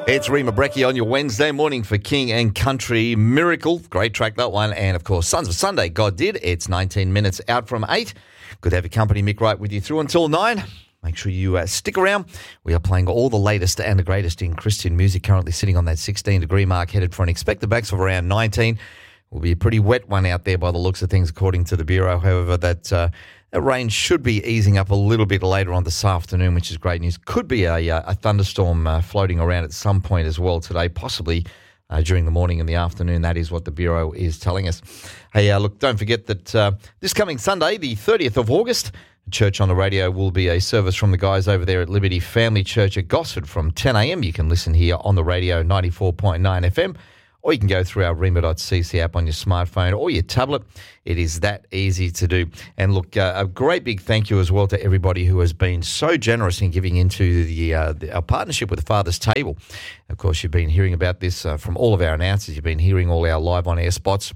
It's Rima Breckie on your Wednesday morning for King and Country. Miracle, great track that one. And of course, Sons of Sunday, God Did. It's 19 minutes out from 8. Good to have your company, Mick Wright, with you through until 9. Make sure you stick around. We are playing all the latest and the greatest in Christian music, currently sitting on that 16-degree mark, headed for an expected max of around 19. Will be a pretty wet one out there by the looks of things, according to the Bureau. However, that rain should be easing up a little bit later on this afternoon, which is great news. Could be a thunderstorm floating around at some point as well today, possibly during the morning and the afternoon. That is what the Bureau is telling us. Hey, look, don't forget that this coming Sunday, the 30th of August, Church on the Radio will be a service from the guys over there at Liberty Family Church at Gosford from 10 a.m. You can listen here on the radio, 94.9 FM. Or you can go through our Rima.cc app on your smartphone or your tablet. It is that easy to do. And look, a great big thank you as well to everybody who has been so generous in giving into our partnership with the Father's Table. Of course, you've been hearing about this from all of our announcers. You've been hearing all our live on-air spots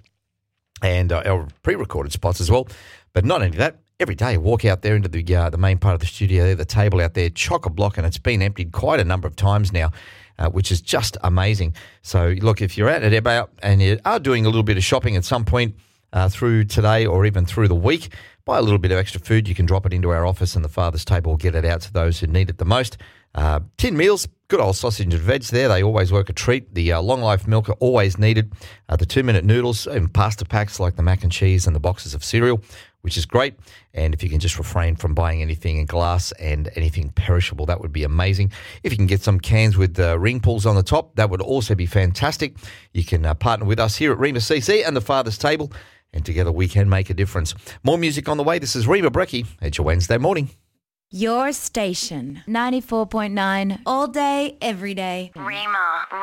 and our pre-recorded spots as well. But not only that, every day, walk out there into the main part of the studio there, the table out there, chock-a-block, and it's been emptied quite a number of times now. Which is just amazing. So, look, if you're out and about and you are doing a little bit of shopping at some point through today or even through the week, buy a little bit of extra food. You can drop it into our office and the Father's Table will get it out to those who need it the most. Tin meals, good old sausage and veg there. They always work a treat. The long life milk are always needed. The 2-minute noodles and pasta packs like the mac and cheese and the boxes of cereal, which is great. And if you can just refrain from buying anything in glass and anything perishable, that would be amazing. If you can get some cans with ring pulls on the top, that would also be fantastic. You can partner with us here at Rima CC and the Father's Table, and together we can make a difference. More music on the way. This is Rima Breckie. It's your Wednesday morning. Your station, 94.9, all day, every day. Rima.